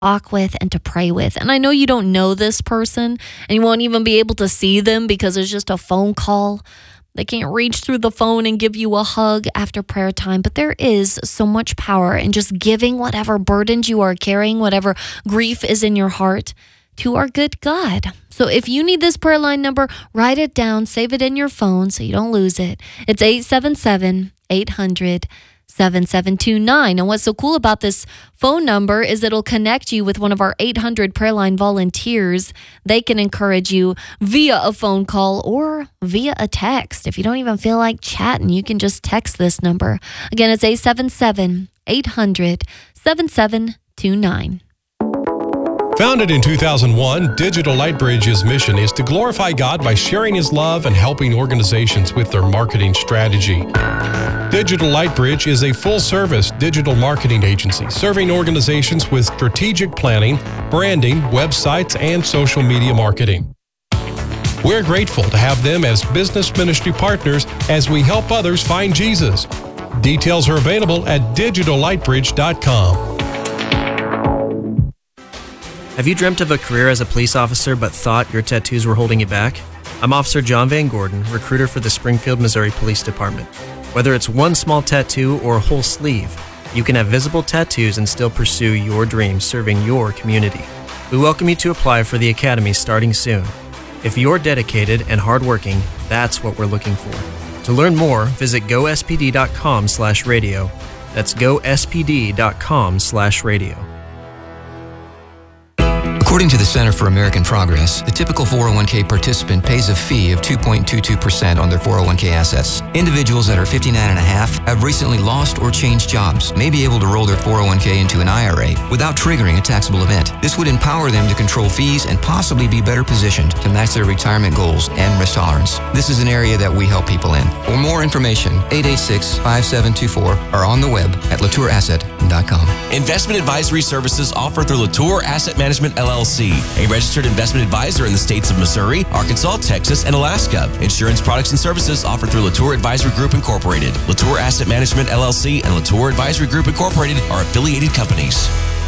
talk with and to pray with. And I know you don't know this person and you won't even be able to see them because it's just a phone call. They can't reach through the phone and give you a hug after prayer time, but there is so much power in just giving whatever burdens you are carrying, whatever grief is in your heart, to our good God. So if you need this prayer line number, write it down, save it in your phone so you don't lose it. It's 877-800-7729. And what's so cool about this phone number is it'll connect you with one of our 800 prayer line volunteers. They can encourage you via a phone call or via a text. If you don't even feel like chatting, you can just text this number. Again, it's 877-800-7729. Founded in 2001, Digital Lightbridge's mission is to glorify God by sharing His love and helping organizations with their marketing strategy. Digital Lightbridge is a full-service digital marketing agency serving organizations with strategic planning, branding, websites, and social media marketing. We're grateful to have them as business ministry partners as we help others find Jesus. Details are available at digitallightbridge.com. Have you dreamt of a career as a police officer but thought your tattoos were holding you back? I'm Officer John Van Gordon, recruiter for the Springfield, Missouri Police Department. Whether it's one small tattoo or a whole sleeve, you can have visible tattoos and still pursue your dreams serving your community. We welcome you to apply for the Academy starting soon. If you're dedicated and hardworking, that's what we're looking for. To learn more, visit gospd.com/radio. That's gospd.com/radio. According to the Center for American Progress, the typical 401k participant pays a fee of 2.22% on their 401k assets. Individuals that are 59 and a half have recently lost or changed jobs, may be able to roll their 401k into an IRA without triggering a taxable event. This would empower them to control fees and possibly be better positioned to match their retirement goals and risk tolerance. This is an area that we help people in. For more information, 886-5724 or on the web at latourasset.com. Investment advisory services offered through Latour Asset Management LLC, a registered investment advisor in the states of Missouri, Arkansas, Texas, and Alaska. Insurance products and services offered through Latour Advisory Group Incorporated. Latour Asset Management LLC and Latour Advisory Group Incorporated are affiliated companies.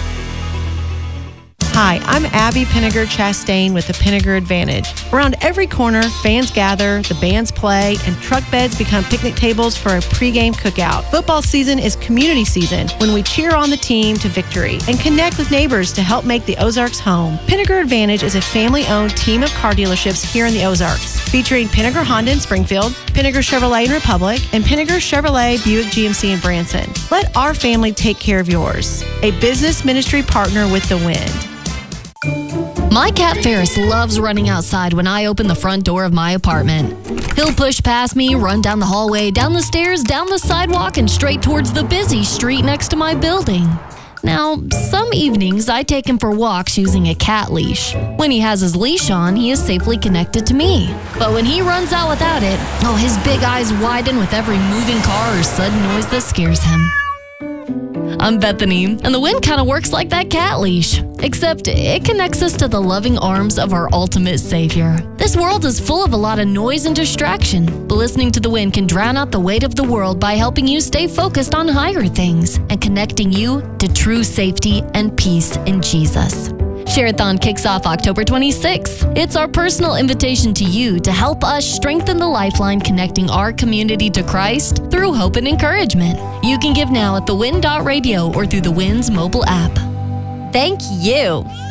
Hi, I'm Abby Pinniger Chastain with the Pinniger Advantage. Around every corner, fans gather, the bands play, and truck beds become picnic tables for a pregame cookout. Football season is community season when we cheer on the team to victory and connect with neighbors to help make the Ozarks home. Pinniger Advantage is a family-owned team of car dealerships here in the Ozarks, featuring Pinniger Honda in Springfield, Pinniger Chevrolet in Republic, and Pinniger Chevrolet Buick GMC in Branson. Let our family take care of yours. A business ministry partner with the Wind. My cat Ferris loves running outside when I open the front door of my apartment. He'll push past me, run down the hallway, down the stairs, down the sidewalk, and straight towards the busy street next to my building. Now, some evenings I take him for walks using a cat leash. When he has his leash on, he is safely connected to me. But when he runs out without it, his big eyes widen with every moving car or sudden noise that scares him. I'm Bethany, and the Wind kind of works like that cat leash, except it connects us to the loving arms of our ultimate Savior. This world is full of a lot of noise and distraction, but listening to the Wind can drown out the weight of the world by helping you stay focused on higher things and connecting you to true safety and peace in Jesus. Share-a-thon kicks off October 26th. It's our personal invitation to you to help us strengthen the lifeline connecting our community to Christ through hope and encouragement. You can give now at thewind.radio or through the Wind's mobile app. Thank you.